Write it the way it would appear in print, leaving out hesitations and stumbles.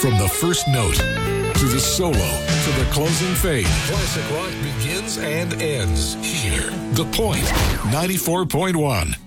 From the first note to the solo to the closing fade, classic rock begins and ends here. The Point 94.1.